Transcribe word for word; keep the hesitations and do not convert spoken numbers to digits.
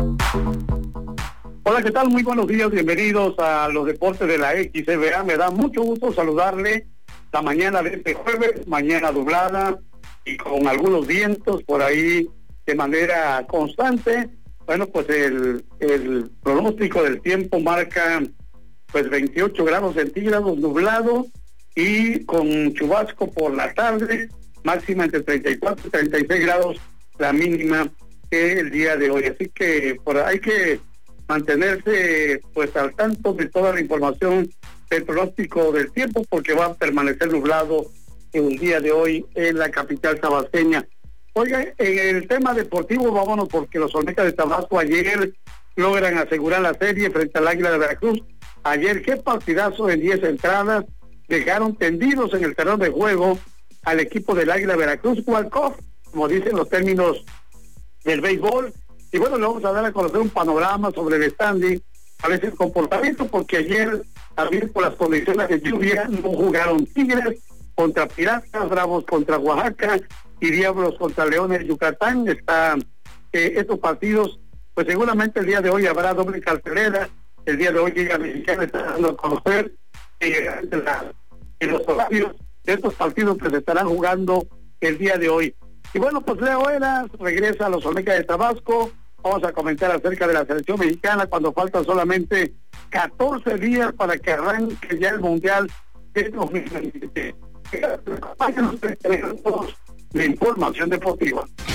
Hola, ¿qué tal? Muy buenos días, bienvenidos a los deportes de la X B A. Me da mucho gusto saludarle la mañana de este jueves, mañana nublada y con algunos vientos por ahí de manera constante. Bueno, pues el, el pronóstico del tiempo marca pues veintiocho grados centígrados, nublado y con chubasco por la tarde, máxima entre treinta y cuatro y treinta y seis grados, la mínima que el día de hoy. Así que por hay que mantenerse pues al tanto de toda la información del pronóstico del tiempo, porque va a permanecer nublado el día de hoy en la capital tabasqueña. Oiga, en el tema deportivo, vámonos, porque los Olmecas de Tabasco ayer logran asegurar la serie frente al Águila de Veracruz. Ayer, qué partidazo en diez entradas, dejaron tendidos en el terreno de juego al equipo del Águila de Veracruz, walk-off, como dicen los términos del béisbol. Y bueno, le vamos a dar a conocer un panorama sobre el standing, a veces el comportamiento, porque ayer, también por las condiciones de lluvia, no jugaron Tigres contra Piratas, Bravos contra Oaxaca y Diablos contra Leones de Yucatán. Está eh, estos partidos, pues seguramente el día de hoy habrá doble cartelera. El día de hoy Liga Mexicana está dando a conocer eh, la, en los horarios de estos partidos que se estarán jugando el día de hoy. Y bueno, pues Leo Eras regresa a los Olmecas de Tabasco. Vamos a comentar acerca de la selección mexicana cuando faltan solamente catorce días para que arranque ya el Mundial de dos mil veinte. La información deportiva.